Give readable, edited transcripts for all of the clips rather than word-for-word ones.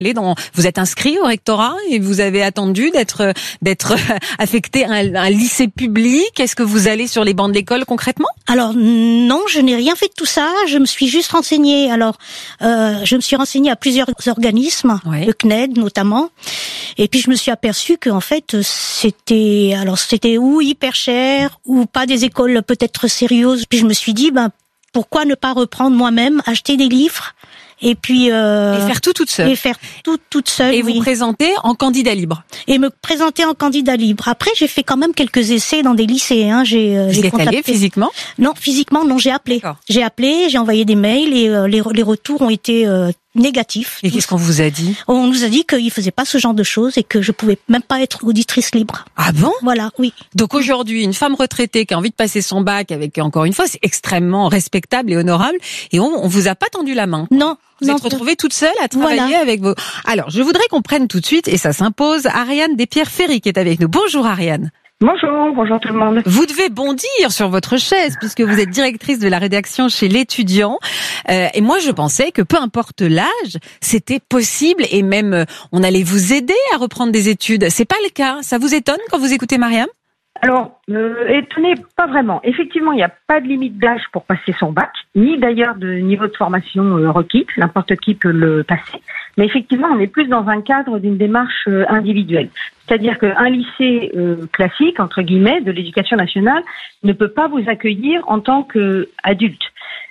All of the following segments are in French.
Vous êtes inscrit au rectorat et vous avez attendu d'être affecté à un lycée public. Est-ce que vous allez sur les bancs de l'école concrètement? Alors non, je n'ai rien fait de tout ça. Je me suis juste renseignée. Alors, je me suis renseignée à plusieurs organismes, oui. Le CNED notamment. Et puis je me suis aperçue que en fait c'était ou hyper cher ou pas des écoles peut-être sérieuses. Puis je me suis dit pourquoi ne pas reprendre moi-même, acheter des livres. Et puis et faire tout toute seule. Et faire tout toute seule. Et oui. vous présenter en candidat libre. Et me présenter en candidat libre. Après, j'ai fait quand même quelques essais dans des lycées. Vous êtes allé physiquement? Non, physiquement, non. J'ai appelé. D'accord. J'ai appelé, j'ai envoyé des mails et les retours ont été négatifs. Et qu'est-ce qu'on vous a dit? On nous a dit qu'ils faisaient pas ce genre de choses et que je pouvais même pas être auditrice libre. Ah bon? Voilà, oui. Donc aujourd'hui, une femme retraitée qui a envie de passer son bac avec, encore une fois, c'est extrêmement respectable et honorable. Et on vous a pas tendu la main. Non. Vous êtes retrouvée toute seule à travailler avec vos... Alors, je voudrais qu'on prenne tout de suite, et ça s'impose, Ariane Despierre-Ferry qui est avec nous. Bonjour Ariane. Bonjour tout le monde. Vous devez bondir sur votre chaise puisque vous êtes directrice de la rédaction chez L'Étudiant. Et moi, je pensais que peu importe l'âge, c'était possible et même on allait vous aider à reprendre des études. C'est pas le cas. Ça vous étonne quand vous écoutez Mariam? Alors, étonné, pas vraiment. Effectivement, il n'y a pas de limite d'âge pour passer son bac, ni d'ailleurs de niveau de formation requis. N'importe qui peut le passer. Mais effectivement, on est plus dans un cadre d'une démarche individuelle. C'est-à-dire qu'un lycée classique, entre guillemets, de l'éducation nationale, ne peut pas vous accueillir en tant qu'adulte.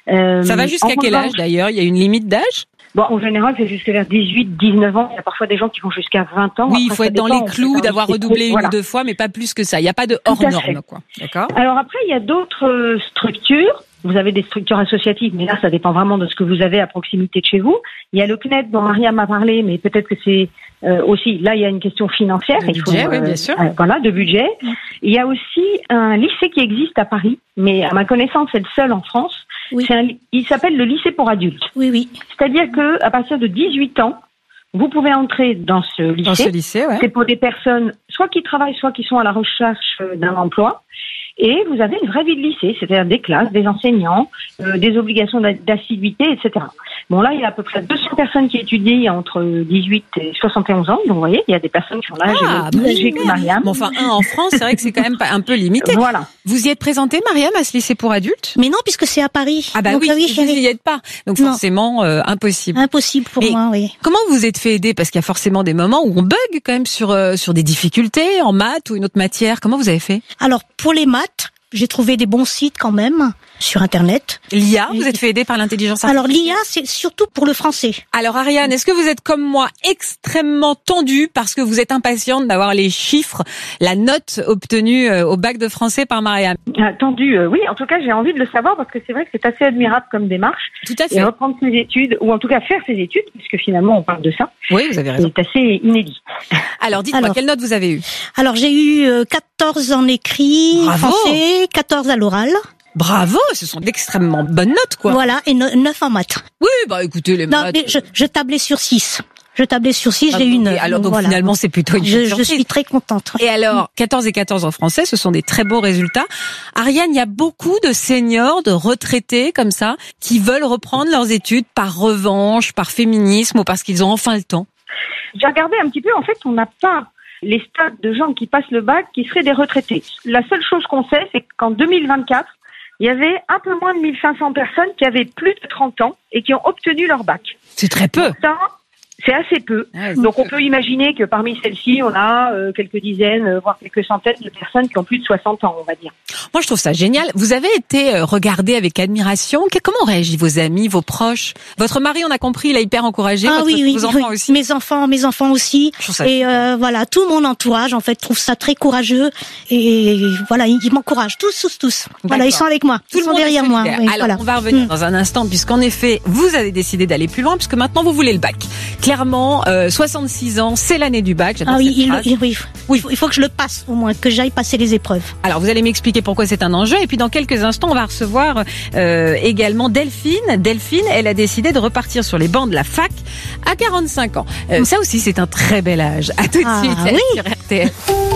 Ça va jusqu'à quel âge d'ailleurs? Il y a une limite d'âge? Bon, en général, c'est jusqu'à vers 18, 19 ans. Il y a parfois des gens qui vont jusqu'à 20 ans. Oui, il faut être dans les clous, d'avoir redoublé une ou deux fois, mais pas plus que ça. Il n'y a pas de hors norme, quoi. D'accord? Alors après, il y a d'autres structures. Vous avez des structures associatives, mais là, ça dépend vraiment de ce que vous avez à proximité de chez vous. Il y a le CNED dont Mariam m'a parlé, mais peut-être que c'est aussi, là, il y a une question financière. De budget, oui, bien sûr. Voilà, de budget. Il y a aussi un lycée qui existe à Paris, mais à ma connaissance, c'est le seul en France. Oui. Il s'appelle le lycée pour adultes. Oui, oui. C'est-à-dire que à partir de 18 ans, vous pouvez entrer dans ce lycée. Dans ce lycée, ouais. C'est pour des personnes soit qui travaillent, soit qui sont à la recherche d'un emploi. Et vous avez une vraie vie de lycée, c'est-à-dire des classes, des enseignants, des obligations d'assiduité, etc. Bon, là, il y a à peu près 200 personnes qui étudient entre 18 et 71 ans. Donc, vous voyez, il y a des personnes qui ont l'âge plus âgé que Mariam. Bon, enfin, en France, c'est vrai que c'est quand même un peu limité. Voilà. Vous y êtes présentée, Mariam, à ce lycée pour adultes? Mais non, puisque c'est à Paris. Ah bah donc, oui, vous n'y êtes pas. Donc forcément, impossible. Impossible pour moi, oui. Comment vous êtes fait aider? Parce qu'il y a forcément des moments où on bug quand même sur des difficultés en maths ou une autre matière. Comment vous avez fait? Alors, pour les maths, j'ai trouvé des bons sites quand même sur Internet. L'IA, vous êtes fait aider par l'intelligence artificielle? Alors l'IA, c'est surtout pour le français. Alors Ariane, est-ce que vous êtes comme moi extrêmement tendue parce que vous êtes impatiente d'avoir les chiffres, la note obtenue au bac de français par Mariam? Tendue, oui. En tout cas, j'ai envie de le savoir parce que c'est vrai que c'est assez admirable comme démarche. Tout à fait. Et reprendre ses études, ou en tout cas faire ses études, puisque finalement on parle de ça. Oui, vous avez raison. C'est assez inédit. Alors dites-moi, quelle note vous avez eue? Alors j'ai eu 14 en écrit, français, 14 à l'oral. Bravo, ce sont d'extrêmement bonnes notes, quoi. Voilà, et 9 en maths. Oui, bah écoutez, les maths... Non, mais je tablais sur 6. J'ai eu une. Alors donc voilà. Finalement, c'est plutôt une surprise. Je suis très contente. Et alors, 14 et 14 en français, ce sont des très beaux résultats. Ariane, il y a beaucoup de seniors, de retraités comme ça, qui veulent reprendre leurs études par revanche, par féminisme ou parce qu'ils ont enfin le temps. J'ai regardé un petit peu, en fait, on n'a pas les stats de gens qui passent le bac qui seraient des retraités. La seule chose qu'on sait, c'est qu'en 2024, il y avait un peu moins de 1500 personnes qui avaient plus de 30 ans et qui ont obtenu leur bac. C'est très peu. Ça, c'est assez peu. Donc on peut imaginer que parmi celles-ci, on a quelques dizaines, voire quelques centaines de personnes qui ont plus de 60 ans, on va dire. Moi, je trouve ça génial. Vous avez été regardé avec admiration. Comment réagissent vos amis, vos proches? Votre mari, on a compris, il a hyper encouragé. Vos enfants aussi. Mes enfants aussi. Et voilà, tout mon entourage, en fait, trouve ça très courageux. Et voilà, ils m'encouragent tous. Voilà, ils sont avec moi. Ils sont derrière moi. Oui, alors, on va revenir dans un instant, puisqu'en effet, vous avez décidé d'aller plus loin, puisque maintenant, vous voulez le bac. Clairement, 66 ans, c'est l'année du bac. Il faut que je le passe, au moins, que j'aille passer les épreuves. Alors, vous allez m'expliquer pourquoi c'est un enjeu. Et puis, dans quelques instants, on va recevoir également Delphine. Delphine, elle a décidé de repartir sur les bancs de la fac à 45 ans. Ça aussi, c'est un très bel âge. À tout de suite sur RTL.